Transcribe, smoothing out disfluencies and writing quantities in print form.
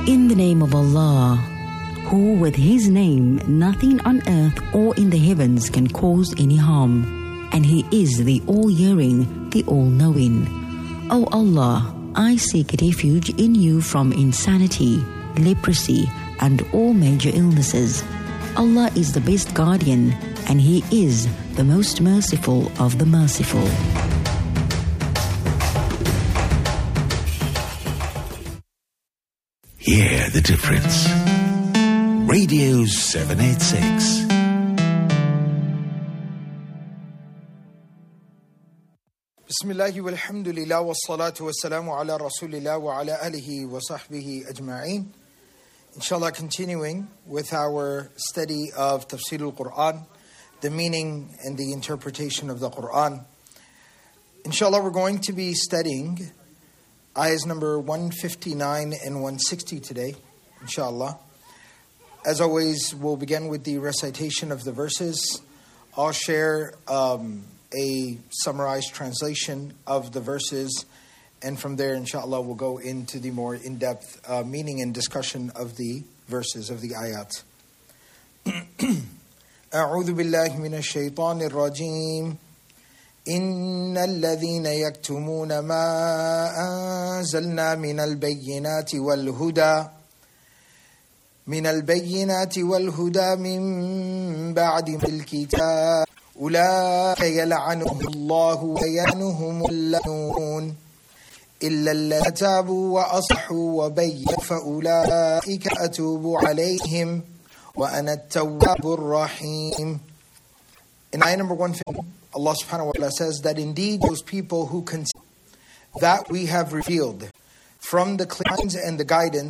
In the name of Allah, who with His name nothing on earth or in the heavens can cause any harm, and He is the all-hearing, the all-knowing. O Allah, I seek refuge in You from insanity, leprosy, and all major illnesses. Allah is the best guardian, and He is the most merciful of the merciful. Hear the difference. Radio 786. Bismillahi walhamdulillah wa salatu wa salamu ala rasulillah wa ala alihi wa sahbihi ajma'een. Inshallah, continuing with our study of Tafsir al-Quran, the meaning and the interpretation of the Quran. Inshallah, we're going to be studying ayahs number 159 and 160 today, inshallah. As always, we'll begin with the recitation of the verses. I'll share a summarized translation of the verses, and from there, inshallah, we'll go into the more in-depth meaning and discussion of the verses of the ayat. أعوذ بالله من الشيطان الرجيم إن الذين يكتمون ما أنزلنا من البينات والهدى من بعد الكتاب أولئك يلعنهم الله ويلعنهم اللعنون إلا الذين تابوا وأصلحوا وبينوا فأولئك أتوب عليهم وأنا التواب الرحيم. In ayah number 150, Allah subhanahu wa ta'ala says that indeed those people who consider that we have revealed from the signs and the guidance